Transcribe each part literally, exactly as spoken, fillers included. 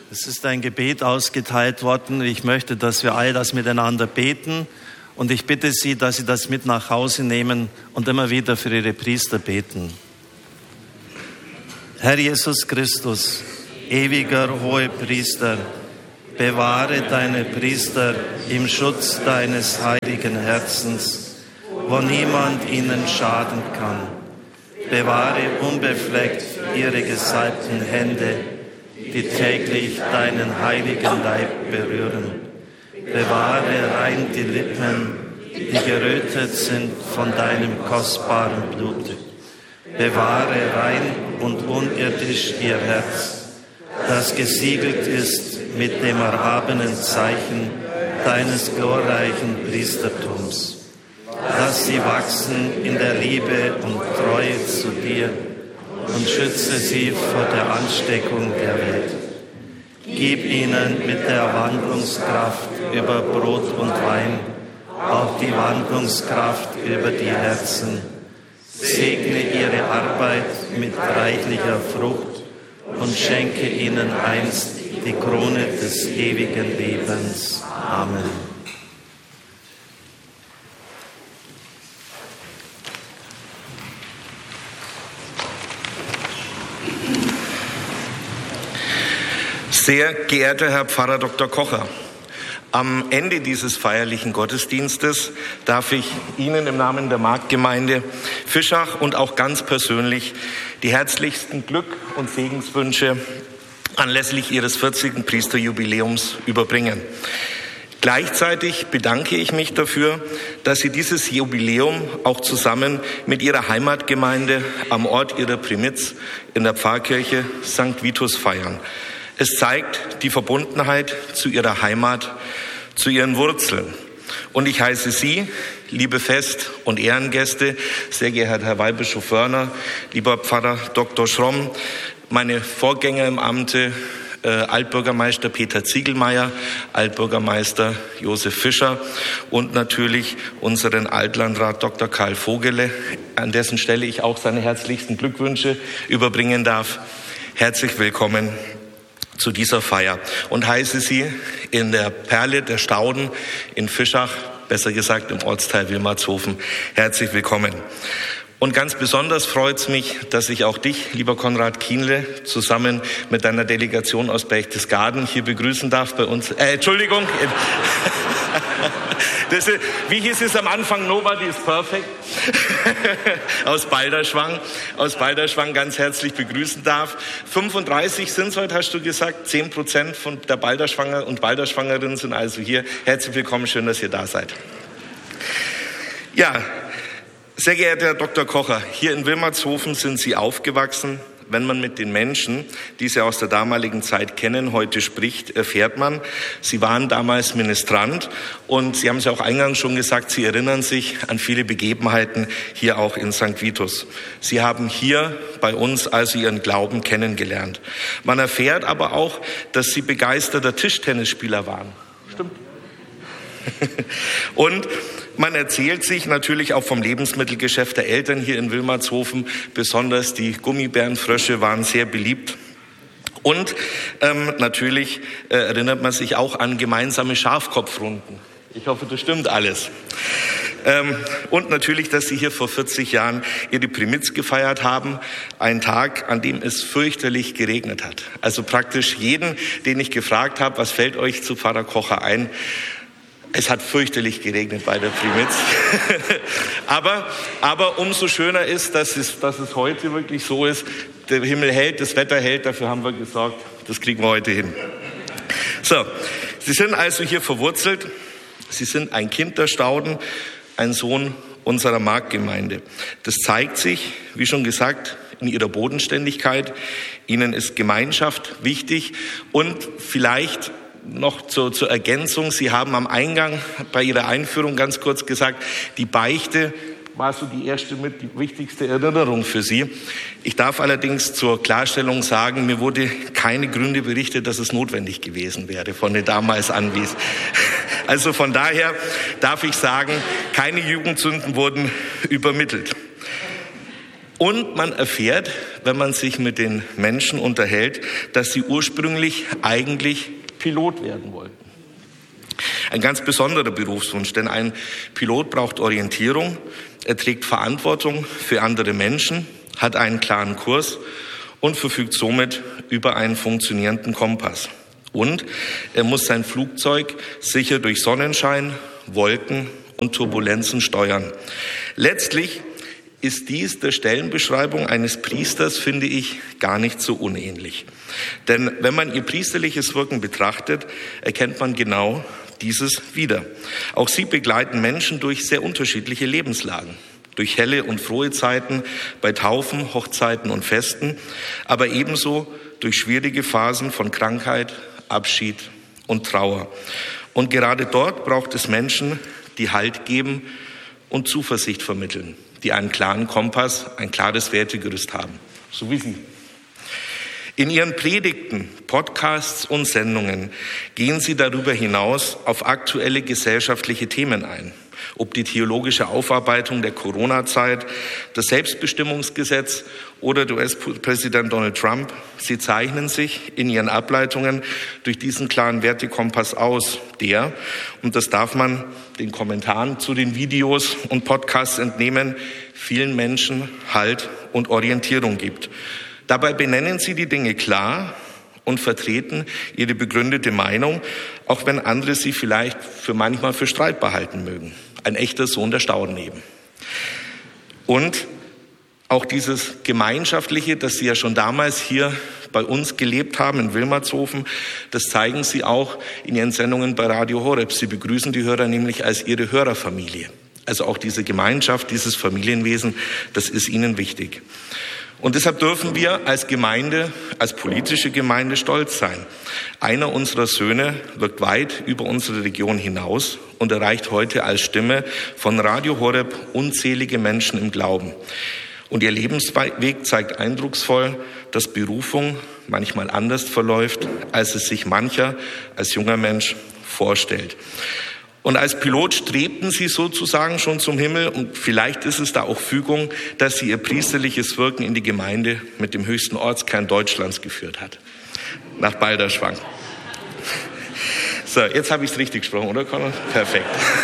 Es ist ein Gebet ausgeteilt worden. Ich möchte, dass wir all das miteinander beten. Und ich bitte Sie, dass Sie das mit nach Hause nehmen und immer wieder für Ihre Priester beten. Herr Jesus Christus, ewiger Hohepriester, bewahre deine Priester im Schutz deines heiligen Herzens, wo niemand ihnen schaden kann. Bewahre unbefleckt ihre gesalbten Hände, die täglich deinen heiligen Leib berühren. Bewahre rein die Lippen, die gerötet sind von deinem kostbaren Blut. Bewahre rein und unirdisch ihr Herz, das gesiegelt ist mit dem erhabenen Zeichen deines glorreichen Priestertums. Lass sie wachsen in der Liebe und Treue zu dir und schütze sie vor der Ansteckung der Welt. Gib ihnen mit der Wandlungskraft über Brot und Wein auch die Wandlungskraft über die Herzen. Segne ihre Arbeit mit reichlicher Frucht und schenke ihnen einst die Krone des ewigen Lebens. Amen. Sehr geehrter Herr Pfarrer Doktor Kocher, am Ende dieses feierlichen Gottesdienstes darf ich Ihnen im Namen der Marktgemeinde Fischach und auch ganz persönlich die herzlichsten Glück- und Segenswünsche anlässlich Ihres vierzigen Priesterjubiläums überbringen. Gleichzeitig bedanke ich mich dafür, dass Sie dieses Jubiläum auch zusammen mit Ihrer Heimatgemeinde am Ort Ihrer Primitz in der Pfarrkirche Sankt Vitus feiern. Es zeigt die Verbundenheit zu Ihrer Heimat, zu Ihren Wurzeln. Und ich heiße Sie, liebe Fest- und Ehrengäste, sehr geehrter Herr Weihbischof Wörner, lieber Pfarrer Doktor Schromm, meine Vorgänger im Amte, äh, Altbürgermeister Peter Ziegelmeier, Altbürgermeister Josef Fischer und natürlich unseren Altlandrat Doktor Karl Vogele, an dessen Stelle ich auch seine herzlichsten Glückwünsche überbringen darf. Herzlich willkommen zu dieser Feier und heiße Sie in der Perle der Stauden in Fischach, besser gesagt im Ortsteil Wilmartshofen, herzlich willkommen. Und ganz besonders freut es mich, dass ich auch dich, lieber Konrad Kienle, zusammen mit deiner Delegation aus Berchtesgaden hier begrüßen darf bei uns. Äh, Entschuldigung. Das ist, wie hieß es am Anfang? Nobody is perfect. aus Balderschwang. Aus Balderschwang ganz herzlich begrüßen darf. fünfunddreißig sind es heute, hast du gesagt. zehn Prozent von der Balderschwanger und Balderschwangerinnen sind also hier. Herzlich willkommen, schön, dass ihr da seid. Ja, sehr geehrter Herr Doktor Kocher, hier in Wilmartshofen sind Sie aufgewachsen. Wenn man mit den Menschen, die Sie aus der damaligen Zeit kennen, heute spricht, erfährt man, Sie waren damals Ministrant und Sie haben es ja auch eingangs schon gesagt, Sie erinnern sich an viele Begebenheiten hier auch in Sankt Vitus. Sie haben hier bei uns also Ihren Glauben kennengelernt. Man erfährt aber auch, dass Sie begeisterter Tischtennisspieler waren. Stimmt. Und man erzählt sich natürlich auch vom Lebensmittelgeschäft der Eltern hier in Wilmartshofen. Besonders die Gummibärenfrösche waren sehr beliebt. Und ähm, natürlich äh, erinnert man sich auch an gemeinsame Schafkopfrunden. Ich hoffe, das stimmt alles. Ähm, und natürlich, dass Sie hier vor vierzig Jahren Ihre Primitz gefeiert haben. Ein Tag, an dem es fürchterlich geregnet hat. Also praktisch jeden, den ich gefragt habe, was fällt euch zu Pfarrer Kocher ein? Es hat fürchterlich geregnet bei der Primitz. aber, aber umso schöner ist, dass es, dass es heute wirklich so ist. Der Himmel hält, das Wetter hält, dafür haben wir gesorgt. Das kriegen wir heute hin. So, Sie sind also hier verwurzelt. Sie sind ein Kind der Stauden, ein Sohn unserer Marktgemeinde. Das zeigt sich, wie schon gesagt, in Ihrer Bodenständigkeit. Ihnen ist Gemeinschaft wichtig und vielleicht noch zur, zur Ergänzung. Sie haben am Eingang bei Ihrer Einführung ganz kurz gesagt, die Beichte war so die erste, mit die wichtigste Erinnerung für Sie. Ich darf allerdings zur Klarstellung sagen, mir wurde keine Gründe berichtet, dass es notwendig gewesen wäre von den damals Anwesenden. Also von daher darf ich sagen, keine Jugendsünden wurden übermittelt. Und man erfährt, wenn man sich mit den Menschen unterhält, dass sie ursprünglich eigentlich Pilot werden wollten. Ein ganz besonderer Berufswunsch, denn ein Pilot braucht Orientierung, er trägt Verantwortung für andere Menschen, hat einen klaren Kurs und verfügt somit über einen funktionierenden Kompass. Und er muss sein Flugzeug sicher durch Sonnenschein, Wolken und Turbulenzen steuern. Letztlich ist dies der Stellenbeschreibung eines Priesters, finde ich, gar nicht so unähnlich. Denn wenn man ihr priesterliches Wirken betrachtet, erkennt man genau dieses wieder. Auch sie begleiten Menschen durch sehr unterschiedliche Lebenslagen. Durch helle und frohe Zeiten, bei Taufen, Hochzeiten und Festen, aber ebenso durch schwierige Phasen von Krankheit, Abschied und Trauer. Und gerade dort braucht es Menschen, die Halt geben und Zuversicht vermitteln, die einen klaren Kompass, ein klares Wertegerüst haben, so wie Sie. In Ihren Predigten, Podcasts und Sendungen gehen Sie darüber hinaus auf aktuelle gesellschaftliche Themen ein. Ob die theologische Aufarbeitung der Corona-Zeit, das Selbstbestimmungsgesetz oder der U S-Präsident Donald Trump, sie zeichnen sich in ihren Ableitungen durch diesen klaren Wertekompass aus, der, und das darf man den Kommentaren zu den Videos und Podcasts entnehmen, vielen Menschen Halt und Orientierung gibt. Dabei benennen sie die Dinge klar und vertreten ihre begründete Meinung, auch wenn andere sie vielleicht für manchmal für streitbar halten mögen. Ein echter Sohn der Stauden eben. Und auch dieses Gemeinschaftliche, das Sie ja schon damals hier bei uns gelebt haben in Wilmershofen, das zeigen Sie auch in Ihren Sendungen bei Radio Horeb. Sie begrüßen die Hörer nämlich als Ihre Hörerfamilie. Also auch diese Gemeinschaft, dieses Familienwesen, das ist Ihnen wichtig. Und deshalb dürfen wir als Gemeinde, als politische Gemeinde stolz sein. Einer unserer Söhne wirkt weit über unsere Region hinaus und erreicht heute als Stimme von Radio Horeb unzählige Menschen im Glauben. Und ihr Lebensweg zeigt eindrucksvoll, dass Berufung manchmal anders verläuft, als es sich mancher als junger Mensch vorstellt. Und als Pilot strebten sie sozusagen schon zum Himmel und vielleicht ist es da auch Fügung, dass sie ihr priesterliches Wirken in die Gemeinde mit dem höchsten Ortskern Deutschlands geführt hat, nach Balderschwang. So, jetzt habe ich es richtig gesprochen, oder Conor? Perfekt.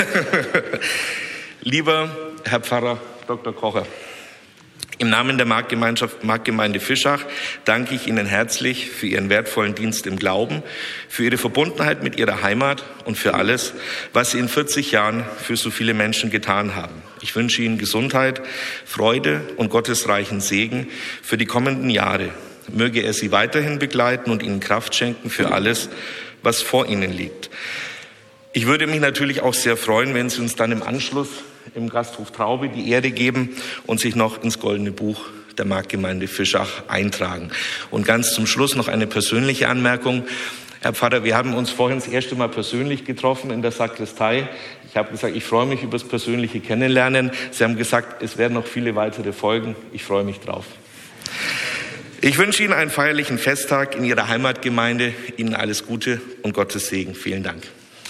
Lieber Herr Pfarrer Doktor Kocher, im Namen der Marktgemeinschaft, Marktgemeinde Fischach danke ich Ihnen herzlich für Ihren wertvollen Dienst im Glauben, für Ihre Verbundenheit mit Ihrer Heimat und für alles, was Sie in vierzig Jahren für so viele Menschen getan haben. Ich wünsche Ihnen Gesundheit, Freude und gottesreichen Segen für die kommenden Jahre. Möge er Sie weiterhin begleiten und Ihnen Kraft schenken für alles, was vor Ihnen liegt. Ich würde mich natürlich auch sehr freuen, wenn Sie uns dann im Anschluss im Gasthof Traube die Ehre geben und sich noch ins Goldene Buch der Marktgemeinde Fischach eintragen. Und ganz zum Schluss noch eine persönliche Anmerkung. Herr Pfarrer, wir haben uns vorhin das erste Mal persönlich getroffen in der Sakristei. Ich habe gesagt, ich freue mich über das persönliche Kennenlernen. Sie haben gesagt, es werden noch viele weitere folgen. Ich freue mich drauf. Ich wünsche Ihnen einen feierlichen Festtag in Ihrer Heimatgemeinde. Ihnen alles Gute und Gottes Segen. Vielen Dank.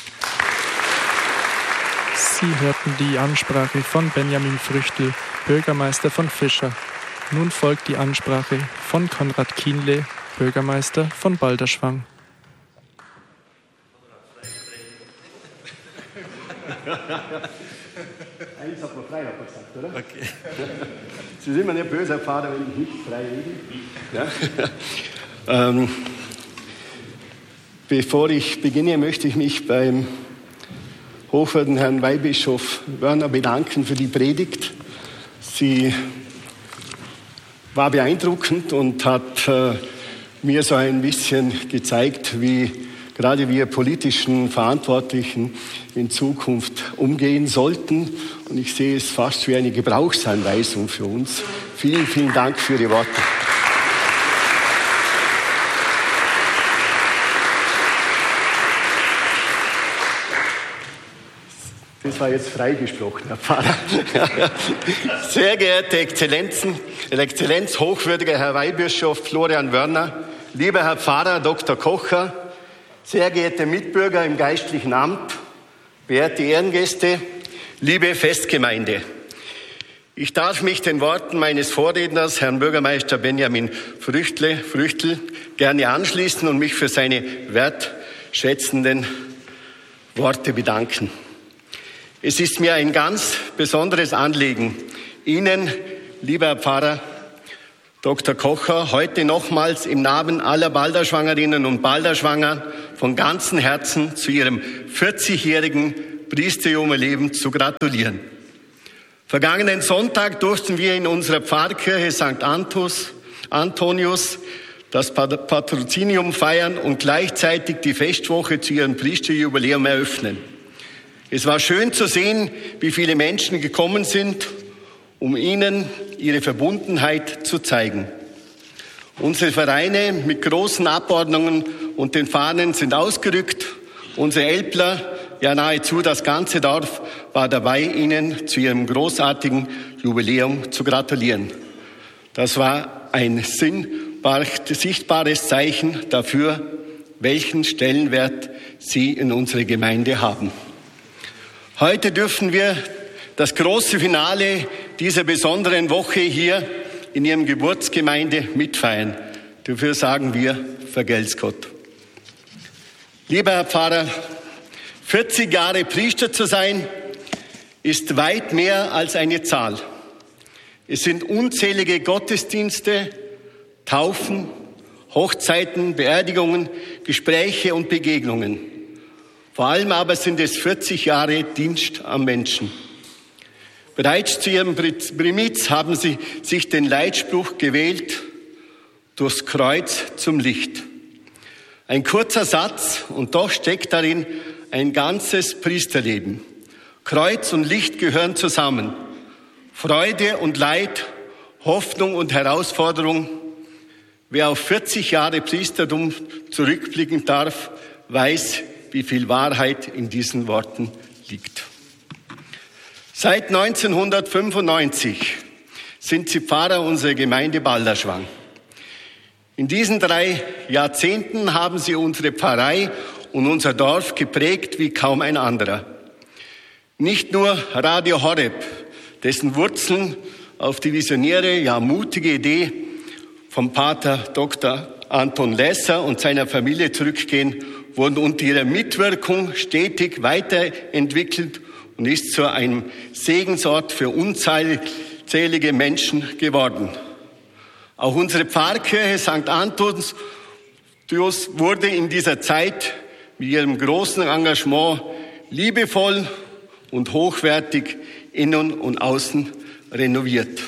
Sie hörten die Ansprache von Benjamin Früchtel, Bürgermeister von Fischach. Nun folgt die Ansprache von Konrad Kienle, Bürgermeister von Balderschwang. Eins hat man frei, hat man gesagt, oder? Okay. Sie sind mir nicht böse, Herr Pfarrer, wenn ich nicht frei rede. Ja? ähm, bevor ich beginne, möchte ich mich beim hochverehrten Herrn Weihbischof Wörner bedanken für die Predigt. Sie war beeindruckend und hat äh, mir so ein bisschen gezeigt, wie gerade wir politischen Verantwortlichen in Zukunft umgehen sollten. Und ich sehe es fast wie eine Gebrauchsanweisung für uns. Vielen, vielen Dank für Ihre Worte. Das war jetzt freigesprochen, Herr Pfarrer. Sehr geehrte Exzellenzen, Exzellenz, hochwürdiger Herr Weihbischof Florian Wörner, lieber Herr Pfarrer Doktor Kocher, sehr geehrte Mitbürger im geistlichen Amt, verehrte Ehrengäste, liebe Festgemeinde. Ich darf mich den Worten meines Vorredners, Herrn Bürgermeister Benjamin Früchtle, Früchtl, gerne anschließen und mich für seine wertschätzenden Worte bedanken. Es ist mir ein ganz besonderes Anliegen, Ihnen, lieber Herr Pfarrer Doktor Kocher, heute nochmals im Namen aller Balderschwangerinnen und Balderschwanger von ganzem Herzen zu Ihrem vierzigjährigen Priesterjubiläum zu gratulieren. Vergangenen Sonntag durften wir in unserer Pfarrkirche Sankt Antos, Antonius das Patrozinium feiern und gleichzeitig die Festwoche zu Ihrem Priesterjubiläum eröffnen. Es war schön zu sehen, wie viele Menschen gekommen sind, um Ihnen ihre Verbundenheit zu zeigen. Unsere Vereine mit großen Abordnungen und den Fahnen sind ausgerückt. Unsere Älpler, ja nahezu das ganze Dorf, war dabei, Ihnen zu Ihrem großartigen Jubiläum zu gratulieren. Das war ein sichtbares Zeichen dafür, welchen Stellenwert Sie in unserer Gemeinde haben. Heute dürfen wir das große Finale dieser besonderen Woche hier in Ihrem Geburtsgemeinde mitfeiern. Dafür sagen wir, vergelt's Gott. Lieber Herr Pfarrer, vierzig Jahre Priester zu sein, ist weit mehr als eine Zahl. Es sind unzählige Gottesdienste, Taufen, Hochzeiten, Beerdigungen, Gespräche und Begegnungen. Vor allem aber sind es vierzig Jahre Dienst am Menschen. Bereits zu Ihrem Primitz haben Sie sich den Leitspruch gewählt, durchs Kreuz zum Licht. Ein kurzer Satz und doch steckt darin ein ganzes Priesterleben. Kreuz und Licht gehören zusammen. Freude und Leid, Hoffnung und Herausforderung. Wer auf vierzig Jahre Priestertum zurückblicken darf, weiß, wie viel Wahrheit in diesen Worten liegt. Seit neunzehnhundertfünfundneunzig sind Sie Pfarrer unserer Gemeinde Balderschwang. In diesen drei Jahrzehnten haben Sie unsere Pfarrei und unser Dorf geprägt wie kaum ein anderer. Nicht nur Radio Horeb, dessen Wurzeln auf die visionäre, ja mutige Idee vom Pater Doktor Anton Lesser und seiner Familie zurückgehen, wurden unter ihrer Mitwirkung stetig weiterentwickelt und ist zu einem Segensort für unzählige Menschen geworden. Auch unsere Pfarrkirche Sankt Antonius wurde in dieser Zeit mit ihrem großen Engagement liebevoll und hochwertig innen und außen renoviert.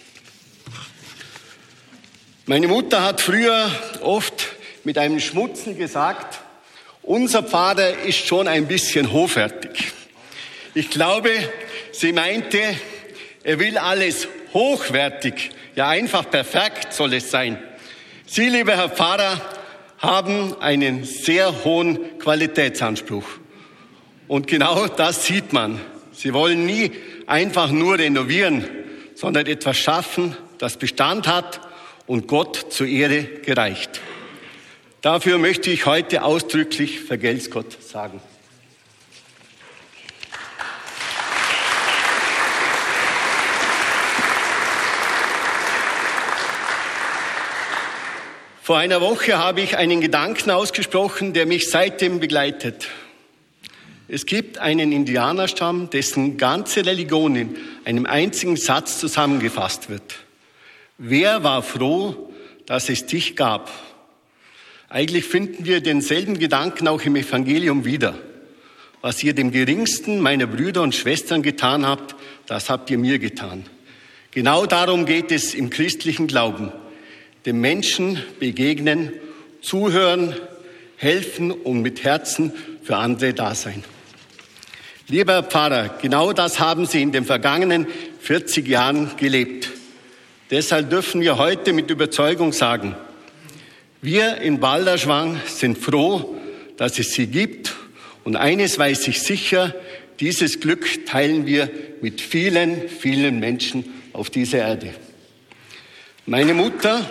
Meine Mutter hat früher oft mit einem Schmunzeln gesagt, unser Pfarrer ist schon ein bisschen hochwertig. Ich glaube, sie meinte, er will alles hochwertig, ja einfach perfekt soll es sein. Sie, lieber Herr Pfarrer, haben einen sehr hohen Qualitätsanspruch. Und genau das sieht man. Sie wollen nie einfach nur renovieren, sondern etwas schaffen, das Bestand hat und Gott zur Ehre gereicht. Dafür möchte ich heute ausdrücklich vergelt's Gott sagen. Vor einer Woche habe ich einen Gedanken ausgesprochen, der mich seitdem begleitet. Es gibt einen Indianerstamm, dessen ganze Religion in einem einzigen Satz zusammengefasst wird. Wer war froh, dass es dich gab? Eigentlich finden wir denselben Gedanken auch im Evangelium wieder. Was ihr dem geringsten meiner Brüder und Schwestern getan habt, das habt ihr mir getan. Genau darum geht es im christlichen Glauben. Dem Menschen begegnen, zuhören, helfen und mit Herzen für andere da sein. Lieber Herr Pfarrer, genau das haben Sie in den vergangenen vierzig Jahren gelebt. Deshalb dürfen wir heute mit Überzeugung sagen, wir in Balderschwang sind froh, dass es Sie gibt. Und eines weiß ich sicher, dieses Glück teilen wir mit vielen, vielen Menschen auf dieser Erde. Meine Mutter,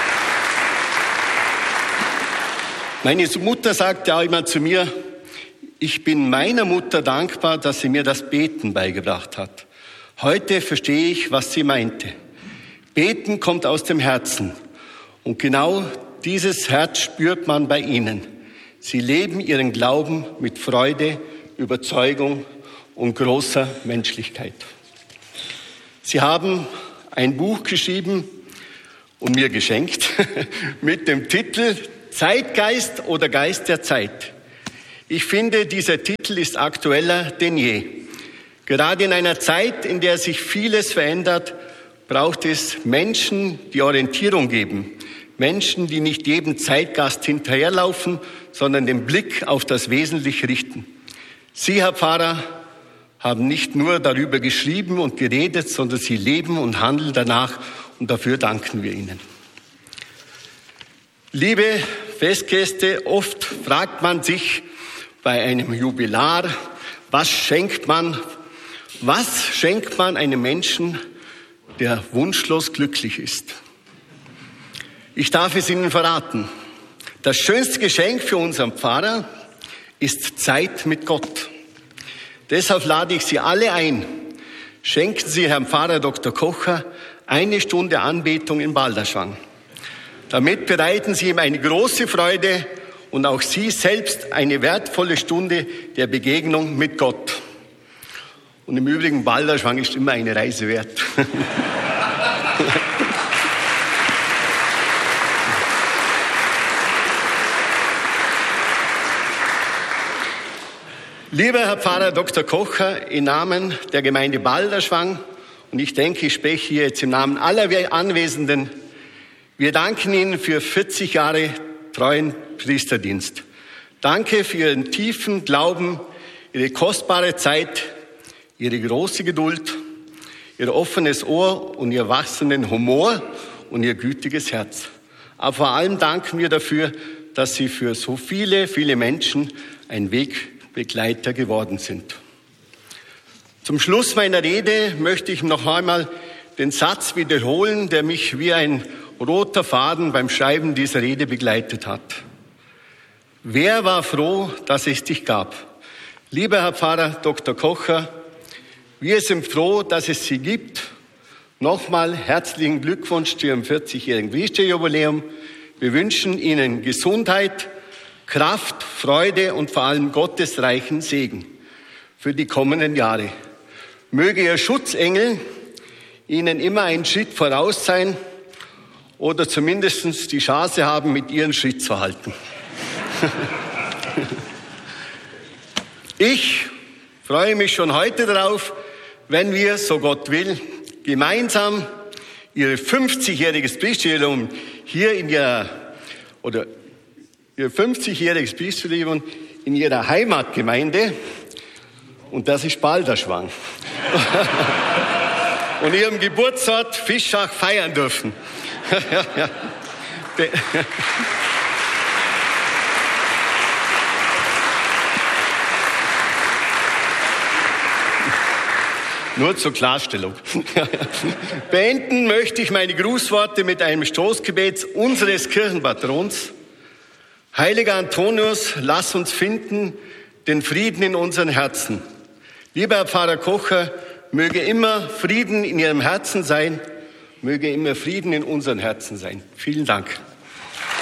meine Mutter sagt ja immer zu mir, Ich bin meiner Mutter dankbar, dass sie mir das Beten beigebracht hat. Heute verstehe ich, was sie meinte. Beten kommt aus dem Herzen. Und genau dieses Herz spürt man bei ihnen. Sie leben ihren Glauben mit Freude, Überzeugung und großer Menschlichkeit. Sie haben ein Buch geschrieben und mir geschenkt mit dem Titel Zeitgeist oder Geist der Zeit. Ich finde, dieser Titel ist aktueller denn je. Gerade in einer Zeit, in der sich vieles verändert, braucht es Menschen, die Orientierung geben. Menschen, die nicht jedem Zeitgeist hinterherlaufen, sondern den Blick auf das Wesentliche richten. Sie, Herr Pfarrer, haben nicht nur darüber geschrieben und geredet, sondern Sie leben und handeln danach und dafür danken wir Ihnen. Liebe Festgäste, oft fragt man sich bei einem Jubilar, was schenkt man, was schenkt man einem Menschen, der wunschlos glücklich ist? Ich darf es Ihnen verraten. Das schönste Geschenk für unseren Pfarrer ist Zeit mit Gott. Deshalb lade ich Sie alle ein. Schenken Sie Herrn Pfarrer Doktor Kocher eine Stunde Anbetung in Balderschwang. Damit bereiten Sie ihm eine große Freude und auch Sie selbst eine wertvolle Stunde der Begegnung mit Gott. Und im Übrigen, Balderschwang ist immer eine Reise wert. Lieber Herr Pfarrer Doktor Kocher, im Namen der Gemeinde Balderschwang, und ich denke, ich spreche hier jetzt im Namen aller Anwesenden, wir danken Ihnen für vierzig Jahre treuen Priesterdienst. Danke für Ihren tiefen Glauben, Ihre kostbare Zeit, Ihre große Geduld, Ihr offenes Ohr und Ihr wachsenden Humor und Ihr gütiges Herz. Aber vor allem danken wir dafür, dass Sie für so viele, viele Menschen ein Wegbegleiter geworden sind. Zum Schluss meiner Rede möchte ich noch einmal den Satz wiederholen, der mich wie ein roter Faden beim Schreiben dieser Rede begleitet hat. Wer war froh, dass es dich gab? Lieber Herr Pfarrer Doktor Kocher, wir sind froh, dass es Sie gibt. Nochmal herzlichen Glückwunsch zu Ihrem vierzigjährigen Priesterjubiläum. Wir wünschen Ihnen Gesundheit, Kraft, Freude und vor allem gottesreichen Segen für die kommenden Jahre. Möge Ihr Schutzengel Ihnen immer einen Schritt voraus sein oder zumindest die Chance haben, mit Ihren Schritt zu halten. Ich freue mich schon heute darauf, wenn wir, so Gott will, gemeinsam Ihr fünfzigjähriges Priesterjubiläum hier in Ihrer, oder Ihr fünfzigjähriges Priesterjubiläum in Ihrer Heimatgemeinde, und das ist Balderschwang, und Ihrem Geburtsort Fischach feiern dürfen. ja, ja. Nur zur Klarstellung. Beenden möchte ich meine Grußworte mit einem Stoßgebet unseres Kirchenpatrons. Heiliger Antonius, lass uns finden den Frieden in unseren Herzen. Lieber Herr Pfarrer Kocher, möge immer Frieden in Ihrem Herzen sein, möge immer Frieden in unseren Herzen sein. Vielen Dank.